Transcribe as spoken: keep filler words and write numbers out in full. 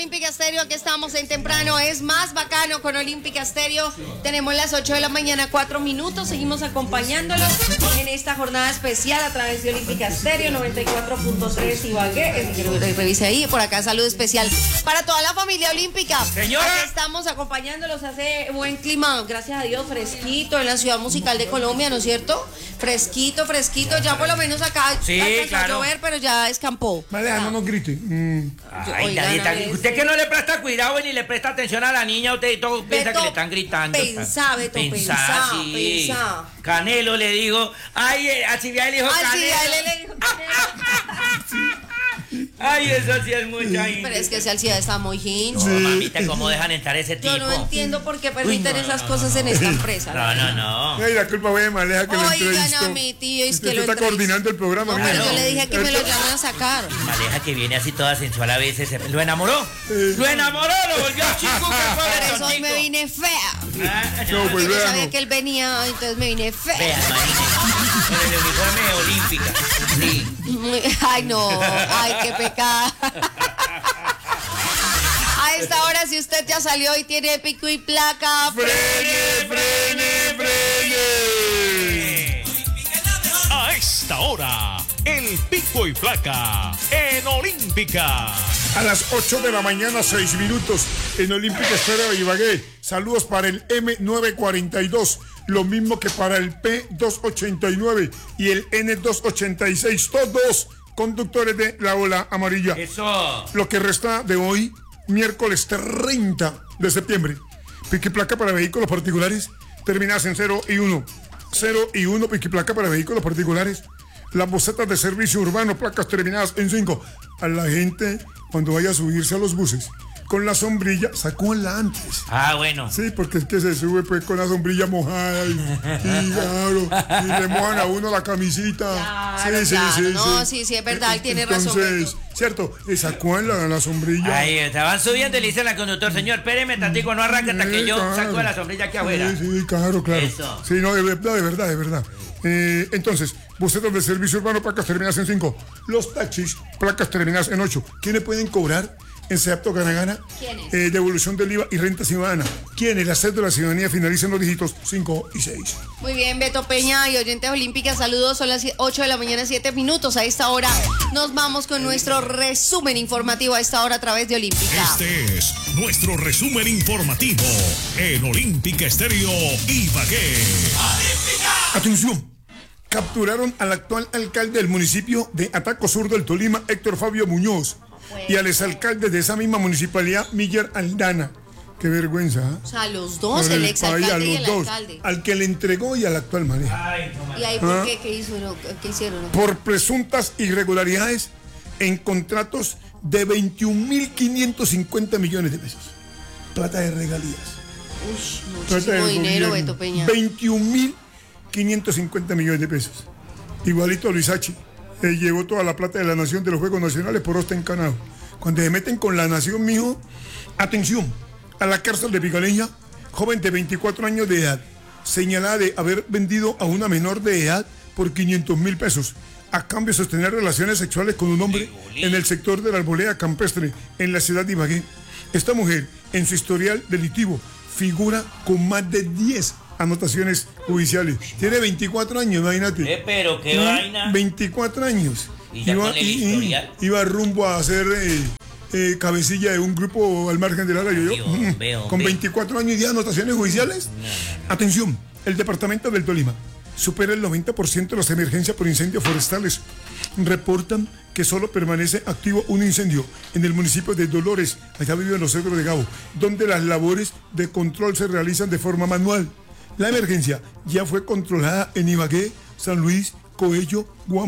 Olímpica Estéreo, que estamos en temprano, es más bacano con Olímpica Estéreo. Tenemos las ocho de la mañana, cuatro minutos, seguimos acompañándolos en esta jornada especial a través de Olímpica Estéreo, noventa y cuatro punto tres Ibagué. Si quiero revise ahí, por acá salud especial para toda la familia olímpica. Señora, aquí estamos acompañándolos, hace buen clima, gracias a Dios, fresquito en la ciudad musical de Colombia, ¿no es cierto? Fresquito, fresquito, ya por lo menos acá sí, alcanzó claro. a llover, pero ya escampó. Vale, no nos grite. Mm. Ay, Oigan, Dadita, a veces- usted que no le presta cuidado ni le presta atención a la niña, usted todo piensa Beto, que le están gritando. pensá, Beto, pensá, sí. pensá. Canelo le digo, ay, eh, a Silvia le dijo Ay, sí, Canelo. a él le dijo Canelo. Ay, eso sí es mucha gente. Pero es que ese Alcida está muy hincho. No, mamita, ¿cómo dejan entrar ese tipo? Yo no entiendo por qué permiten Uy, no, esas no, cosas no, en esta empresa. No, no, no. Ay, la culpa fue de Maleja que lo Oigan entrevistó. a mi tío, es Usted que lo está entrevistó. coordinando el programa. No, mira. pero yo Claro. le dije que me lo llamen a sacar. Maleja que viene así toda sensual a veces. se- ¿Lo enamoró? Lo enamoró, lo volvió chico, que Por pobre eso hoy tontico. me vine fea. Ah, No, pues Yo vea, sabía no. que él venía, entonces me vine fea. Vea, imagínese, con el uniforme olímpica. Sí. Ay, no, ay, qué pecado. A esta hora, si usted ya salió y tiene pico y placa, ¡Frene, frene, frene! A esta hora, el pico y placa en Olímpica. A las ocho de la mañana, seis minutos, en Olímpica Estéreo de Ibagué. Saludos para el eme novecientos cuarenta y dos, lo mismo que para el pe doscientos ochenta y nueve y el ene doscientos ochenta y seis, todos conductores de la ola amarilla. Eso. Lo que resta de hoy, miércoles treinta de septiembre. Pico y placa para vehículos particulares, terminadas en cero y uno. cero y uno, pico y placa para vehículos particulares. Las bocetas de servicio urbano, placas terminadas en cinco. A la gente, cuando vaya a subirse a los buses, con la sombrilla, sacúanla antes. Ah, bueno. Sí, porque es que se sube pues con la sombrilla mojada y, y claro, y le mojan a uno la camisita. Claro, sí, sí, claro. sí, No, sí, sí, es verdad, él tiene razón, Entonces, Beto. cierto, y sacúanla la sombrilla. Ahí se van subiendo y le dicen al conductor, señor, espéreme tantico, no arranque hasta que Sí, yo claro. saco de la sombrilla aquí afuera. Sí, sí, claro, claro. Eso. Sí, no, de verdad, de verdad, de verdad. Eh, entonces, bocetas de servicio urbano, placas terminadas en cinco. Los taxis, placas terminadas en ocho. ¿Quiénes pueden cobrar en SEAPTO Gana Gana? ¿Quiénes? Eh, devolución del I V A y renta ciudadana. ¿Quiénes? La cédula de la ciudadanía finaliza en los dígitos cinco y seis. Muy bien, Beto Peña y oyentes olímpicas, saludos, son las ocho de la mañana, siete minutos. A esta hora nos vamos con nuestro resumen informativo a esta hora a través de Olímpica. Este es nuestro resumen informativo en Olímpica Estéreo Ibagué. Atención. Capturaron al actual alcalde del municipio de Ataco Sur del Tolima, Héctor Fabio Muñoz, y al exalcalde de esa misma municipalidad, Miller Aldana. Qué vergüenza. ¿eh? O sea, los dos, Por el el país, a exalcalde y los el dos, alcalde. al que le entregó y al actual maneja. Ay, no, ¿Y ahí por ¿Ah? qué? ¿Qué hizo? no? ¿Qué hicieron? no? Por presuntas irregularidades en contratos de veintiún mil quinientos cincuenta millones de pesos. Plata de regalías. Uy, Plata muchísimo del dinero, gobierno. Beto Peña. veintiún mil quinientos cincuenta millones de pesos. Igualito a Luisachi. Eh, llevó toda la plata de la nación de los Juegos Nacionales por hostia encanado. Cuando se meten con la nación, mijo, atención, a la cárcel de Picaleña, joven de veinticuatro años de edad, señalada de haber vendido a una menor de edad por quinientos mil pesos, a cambio de sostener relaciones sexuales con un hombre en el sector de la arboleda campestre, en la ciudad de Ibagué. Esta mujer, en su historial delictivo, figura con más de diez anotaciones judiciales. Tiene veinticuatro años, imagínate. Eh, pero qué ¿Mm? vaina. veinticuatro años. Y ya con el historial. iba rumbo a ser eh, eh, cabecilla de un grupo al margen de la ley. Yo, Ay, hombre, hombre. con veinticuatro años y diez anotaciones judiciales. Atención, el departamento del Tolima supera el noventa por ciento de las emergencias por incendios forestales. Reportan que solo permanece activo un incendio en el municipio de Dolores, allá vive en los Cedros de Gabo, donde las labores de control se realizan de forma manual. La emergencia ya fue controlada en Ibagué, San Luis, Coello, Guam.